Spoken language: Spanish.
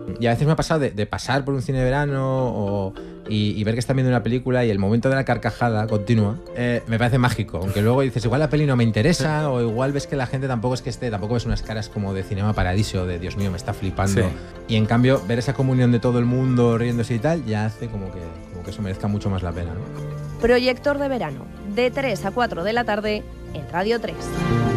Y a veces me ha pasado de pasar por un cine de verano y ver que están viendo una película y el momento de la carcajada continua me parece mágico. Aunque luego dices, igual la peli no me interesa o igual ves que la gente tampoco ves unas caras como de Cinema Paradiso, de Dios mío, me está flipando. Sí. Y en cambio, ver esa comunión de todo el mundo riéndose y tal, ya hace como que eso merezca mucho más la pena, ¿no? Proyector de verano, de 3 a 4 de la tarde en Radio 3.